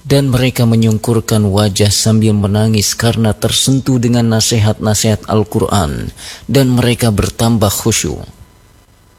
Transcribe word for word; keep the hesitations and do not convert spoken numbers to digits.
Dan mereka menyungkurkan wajah sambil menangis karena tersentuh dengan nasihat-nasihat Al-Quran, dan mereka bertambah khusyuk.